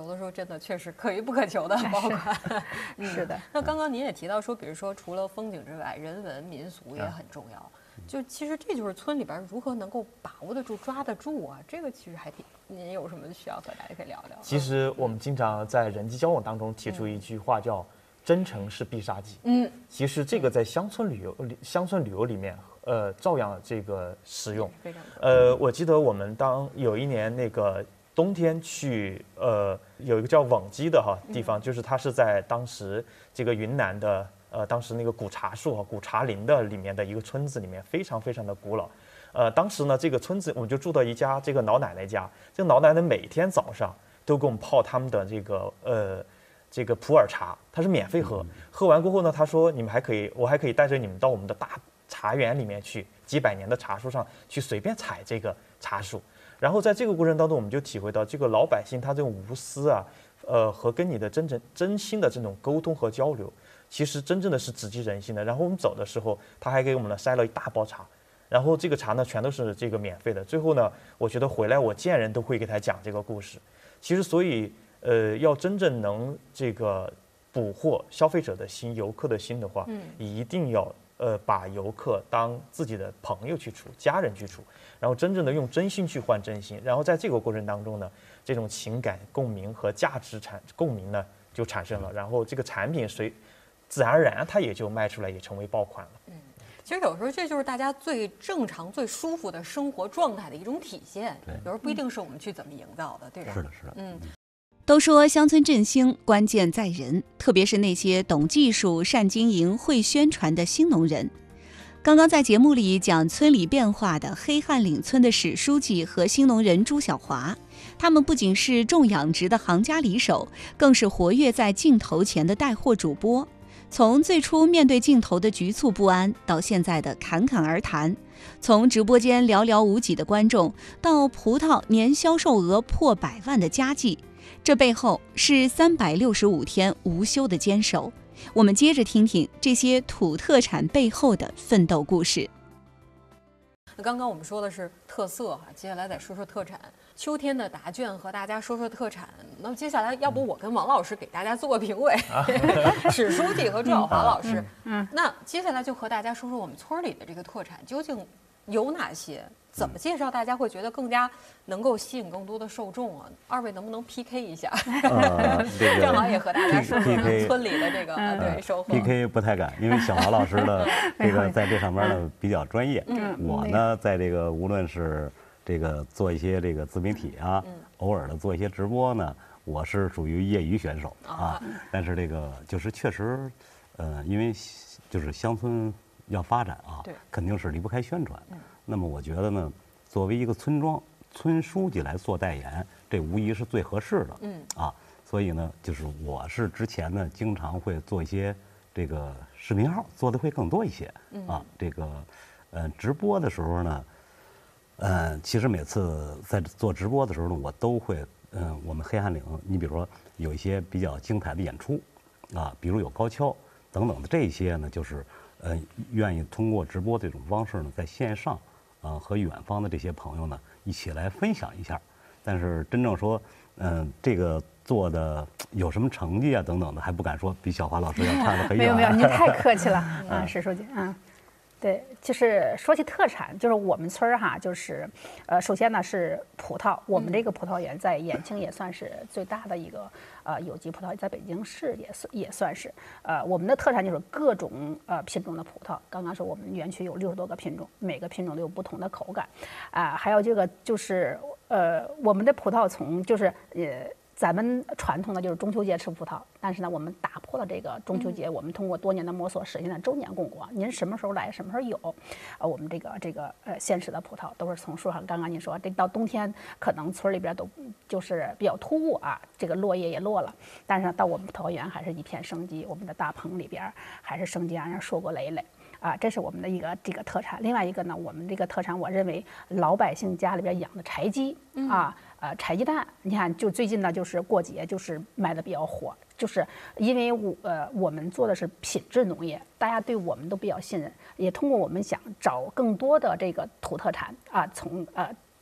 有的时候真的确实可遇不可求的爆款。 是的。 那刚刚您也提到说，比如说除了风景之外，人文民俗也很重要。就其实这就是村里边如何能够把握得住、抓得住啊，这个其实还挺。您有什么需要和大家可以聊聊？ 其实我们经常在人际交往当中提出一句话叫"真诚是必杀技"。其实这个在乡村旅游里面，照样这个实用。 非常我记得我们当有一年那个冬天去，有一个叫瓮基的地方，就是它是在当时这个云南的。当时那个古茶树和古茶林的里面的一个村子里面，非常非常的古老。当时呢，这个村子我们就住到一家这个老奶奶家，这个老奶奶每天早上都给我们泡他们的这个普洱茶，它是免费喝。喝完过后呢，她说你们我还可以带着你们到我们的大茶园里面去，几百年的茶树上去随便采这个茶树。然后在这个过程当中，我们就体会到这个老百姓他这种无私啊，和跟你的真心的这种沟通和交流。其实真正的是直击人心的。然后我们走的时候，他还给我们呢塞了一大包茶，然后这个茶呢全都是这个免费的。最后呢，我觉得回来我见人都会给他讲这个故事。其实所以要真正能这个捕获消费者的心、游客的心的话，一定要把游客当自己的朋友去处、家人去处，然后真正的用真心去换真心。然后在这个过程当中呢，这种情感共鸣和价值共鸣呢就产生了，然后这个产品自然而然它也就卖出来，也成为爆款了。 其实有时候这就是大家最正常、最舒服的生活状态的一种体现。有时候不一定是我们去怎么营造的，对吧？ 是的，是的。 都说乡村振兴关键在人，特别是那些懂技术、善经营、会宣传的新农人。刚刚在节目里讲村里变化的黑汉岭村的史书记和新农人朱小华，他们不仅是种养殖的行家里手，更是活跃在镜头前的带货主播。从最初面对镜头的局促不安，到现在的侃侃而谈；从直播间寥寥无几的观众，到葡萄年销售额破100万的佳绩，这背后是365天无休的坚守。我们接着听听这些土特产背后的奋斗故事。 那刚刚我们说的是特色接下来再说说特产。秋天的答卷和大家说说特产。那么接下来，要不我跟王老师给大家做个评委，史书记和朱晓华老师。那接下来就和大家说说我们村里的这个特产究竟有哪些？怎么介绍大家会觉得更加能够吸引更多的受众啊？二位能不能 PK 一下？正好也和大家说说村里的这个对收获。 PK 不太敢，因为小华老师的这个在这上面呢比较专业。我呢在这个无论是这个做一些这个自媒体啊，偶尔的做一些直播呢，我是属于业余选手啊。但是这个就是确实，因为就是乡村要发展啊，肯定是离不开宣传。那么我觉得呢，作为一个村书记来做代言，这无疑是最合适的。所以呢，就是我是之前呢经常会做一些这个视频号，做的会更多一些这个直播的时候呢，其实每次在做直播的时候呢，我都会我们黑汉岭，你比如说有一些比较精彩的演出比如有高跷等等的这些呢，就是愿意通过直播这种方式呢，在线上和远方的这些朋友呢一起来分享一下。但是真正说这个做的有什么成绩等等的，还不敢说，比小华老师要差得很远。 没有，您太客气了史书记对，就是说起特产，就是我们村就是首先呢是葡萄，我们这个葡萄园在延庆也算是最大的一个有机葡萄，在北京市也算是我们的特产就是各种品种的葡萄。刚刚说我们园区有60多个品种，每个品种都有不同的口感还有这个就是我们的葡萄从就是咱们传统的就是中秋节吃葡萄，但是呢，我们打破了这个中秋节，我们通过多年的摸索实现了周年供果。您什么时候来，什么时候有，我们这个现实的葡萄都是从树上。刚刚您说这到冬天可能村里边都就是比较突兀这个落叶也落了，但是呢，到我们葡萄园还是一片生机，我们的大棚里边还是生机盎然，硕果累累。这是我们的这个特产。另外一个呢，我们这个特产，我认为老百姓家里边养的柴鸡柴鸡蛋，你看，就最近呢，就是过节，就是卖的比较火，就是因为我们做的是品质农业，大家对我们都比较信任，也通过我们想找更多的这个土特产从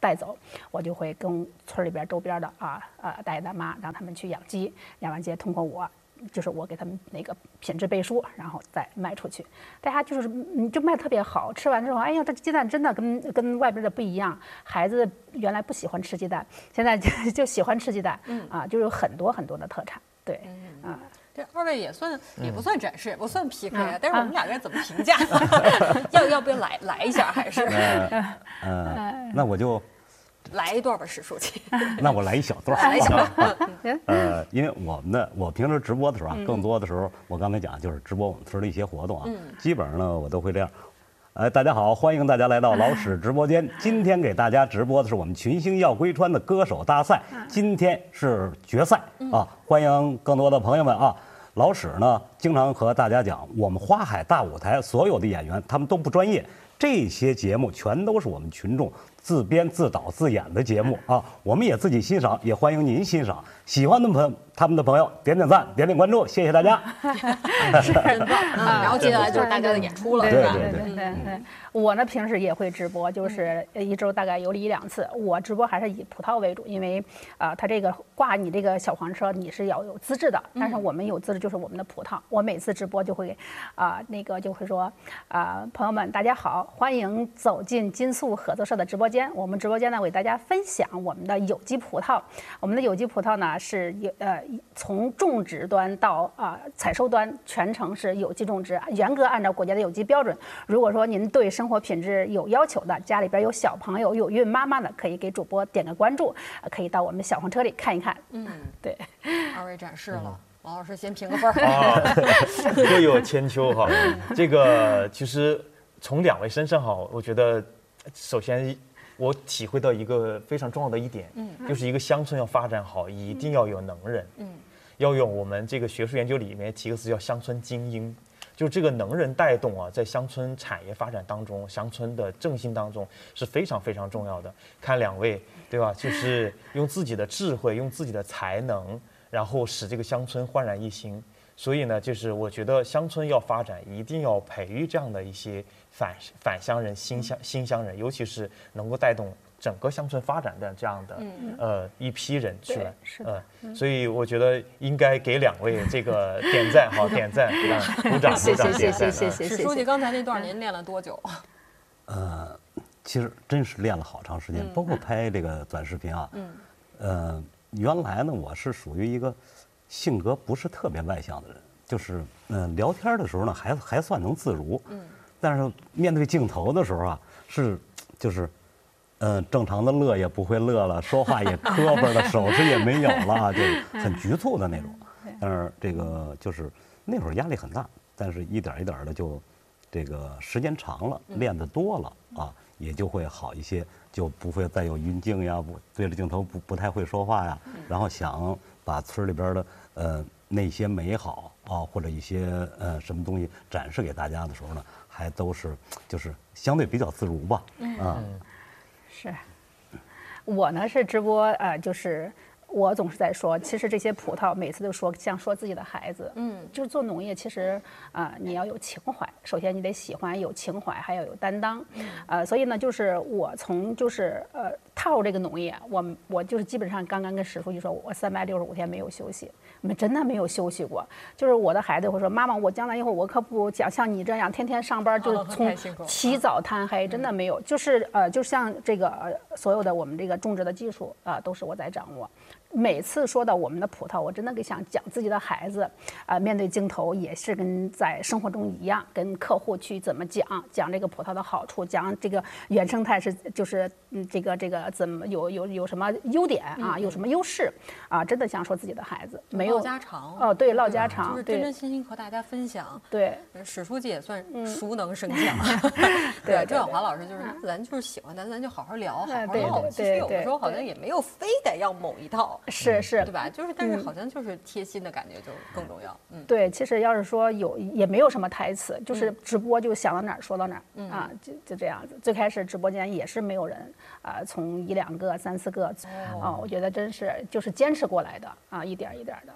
带走，我就会跟村里边周边的大爷大妈让他们去养鸡，养完鸡通过我。就是我给他们那个品质背书，然后再卖出去，大家就是就卖特别好。吃完之后，哎呀，这鸡蛋真的跟外边的不一样。孩子原来不喜欢吃鸡蛋，现在就喜欢吃鸡蛋。就有很多很多的特产。对， 这二位也不算展示，也不算 PK 啊，但是我们俩该怎么评价？要不要来一下？还是那我就。 来一段吧，史书记。 那我来一小段。 来一小段。因为我平时直播的时候啊，更多的时候我刚才讲就是直播我们村的一些活动啊，基本上呢我都会这样。大家好，欢迎大家来到老史直播间。今天给大家直播的是我们群星耀归川的歌手大赛，今天是决赛啊，欢迎更多的朋友们啊。老史呢经常和大家讲，我们花海大舞台所有的演员他们都不专业，这些节目全都是我们群众自编自导自演的节目啊，我们也自己欣赏，也欢迎您欣赏。喜欢他们的朋友点赞，点关注，谢谢大家。 是真棒啊！然后接下来就是大家的演出了，是吧？ 对。我呢平时也会直播，就是一周大概有1、2次。我直播还是以葡萄为主，因为它这个挂你这个小黄车你是要有资质的，但是我们有资质就是我们的葡萄。我每次直播就会就会说朋友们大家好，欢迎走进金粟合作社的直播间。我们直播间呢为大家分享我们的有机葡萄。我们的有机葡萄呢是从种植端到采收端全程是有机种植，严格按照国家的有机标准。如果说您对生活品质有要求的，家里边有小朋友有孕妈妈的，可以给主播点个关注，可以到我们小黄车里看一看。对， 二位展示了。王老师先评个分儿。 各有千秋哈。这个其实从2位身上哈，我觉得首先我体会到一个非常重要的一点，就是一个乡村要发展好，一定要有能人，要用我们这个学术研究里面提个词叫乡村精英，就这个能人带动啊，在乡村产业发展当中，乡村的振兴当中是非常非常重要的。看2位对吧，就是用自己的智慧，用自己的才能，然后使这个乡村焕然一新。所以呢，就是我觉得乡村要发展，一定要培育这样的一些返乡人、新乡人，尤其是能够带动整个乡村发展的这样的一批人去了。所以我觉得应该给2位这个点赞，好，点赞，鼓掌， 谢谢。 史书记，刚才那段您练了多久？ 其实真是练了好长时间，包括拍这个短视频啊。原来呢，我是属于一个性格不是特别外向的人，就是聊天的时候呢还算能自如，但是面对镜头的时候啊，就是正常的乐也不会乐了，说话也磕巴了，手势也没有了，就很局促的那种。但是这个就是那会儿压力很大，但是一点一点的就这个时间长了，练得多了啊，也就会好一些，就不会再有晕镜呀，对着镜头不太会说话呀，然后想把村里边的那些美好啊，或者一些什么东西展示给大家的时候呢，还都是就是相对比较自如吧。 是，我呢是直播就是我总是在说，其实这些葡萄每次都说像说自己的孩子，就是做农业，其实你要有情怀，首先你得喜欢，有情怀，还要有担当，所以呢，就是我从就是踏入这个农业，我就是基本上刚刚跟史书记说，我365天没有休息，我们真的没有休息过。就是我的孩子会说，妈妈，我将来以后我可不想像你这样天天上班，就是从起早贪黑，真的没有。就是就像这个所有的我们这个种植的技术都是我在掌握。每次说到我们的葡萄，我真的想讲自己的孩子，面对镜头也是跟在生活中一样，跟客户去怎么讲这个葡萄的好处，讲这个原生态是就是这个怎么有什么优点啊，有什么优势啊，真的想说自己的孩子，没有唠家常哦，对，唠家常， 就是真真心心和大家分享。 对， 史书记也算熟能生巧。对，周晓华老师就是咱就是喜欢咱就好好聊，好好唠。其实有的时候好像也没有非得要某一套。 是， 对吧？就是，但是好像就是贴心的感觉就更重要。 对，其实要是说也没有什么台词，就是直播就想到哪儿说到哪儿啊，就这样子。最开始直播间也是没有人从1、2个、3、4个我觉得真是就是坚持过来的啊，一点一点的。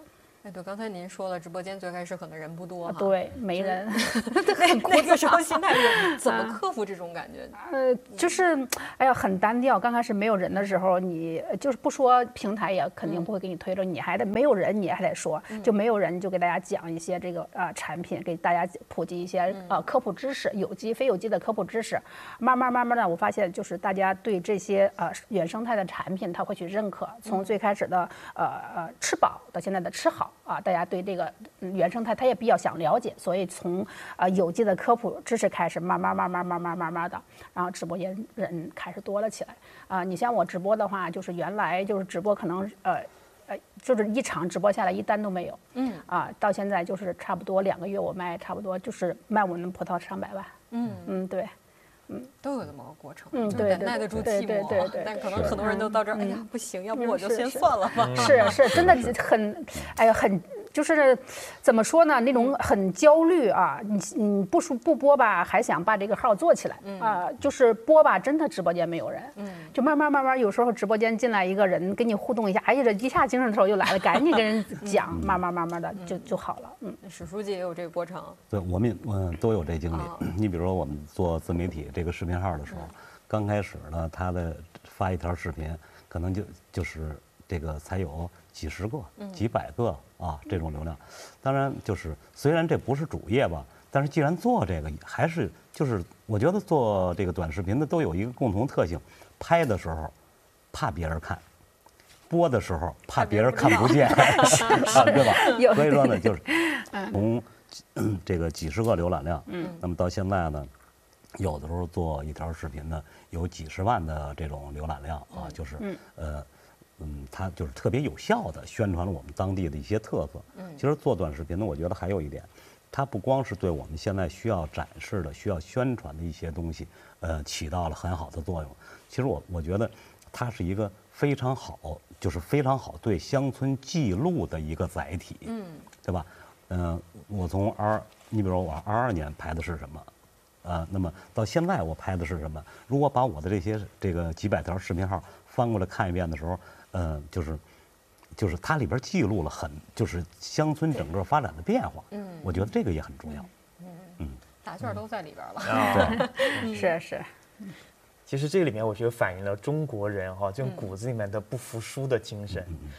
哎，对，刚才您说了，直播间最开始可能人不多哈， 对，没人。 那个时候心态是怎么克服这种感觉？ 就是哎呀，很单调。刚开始没有人的时候，你就是不说平台也肯定不会给你推着，你还得没有人，你还得说，就没有人就给大家讲一些这个产品，给大家普及一些科普知识，有机非有机的科普知识。慢慢的，我发现就是大家对这些原生态的产品，他会去认可。从最开始的吃饱到现在的吃好啊，大家对这个原生态他也比较想了解，所以从有机的科普知识开始，慢慢的，然后直播间人开始多了起来你像我直播的话，就是原来就是直播可能就是一场直播下来一单都没有，到现在就是差不多2个月我卖差不多就是卖我们葡萄上百万，对。 都有这么个过程， 对， 耐得住寂寞， 对， 但可能很多人都到这儿，哎呀，不行，要不我就先算了吧。 是，真的很，哎呀，很就是怎么说呢？那种很焦虑啊！你不播吧，还想把这个号做起来就是播吧，真的直播间没有人，就慢慢，有时候直播间进来一个人跟你互动一下，哎呀，这一下精神头就来了，赶紧跟人讲，慢慢的就好了。 史书记也有这个过程， 对，我们都有这经历。你比如说我们做自媒体这个视频号的时候，刚开始呢，他的发一条视频，可能就是这个才有几十个、几百个这种流量。当然，就是虽然这不是主业吧，但是既然做这个，还是就是我觉得做这个短视频的都有一个共同特性：拍的时候怕别人看，播的时候怕别人看不见，对吧？所以说呢，就是从这个几十个浏览量，那么到现在呢，有的时候做一条视频呢，有几十万的这种浏览量就是它就是特别有效的宣传了我们当地的一些特色。其实做短视频呢，我觉得还有一点，它不光是对我们现在需要展示的、需要宣传的一些东西，起到了很好的作用。其实我觉得它是一个非常好，就是非常好对乡村记录的一个载体，对吧？我从你比如说我22年拍的是什么？那么到现在我拍的是什么？如果把我的这个几百条视频号翻过来看一遍的时候，就是它里边记录了就是乡村整个发展的变化。我觉得这个也很重要。 答卷都在里边了。 对，是。 其实这里面我觉得反映了中国人这种骨子里面的不服输的精神。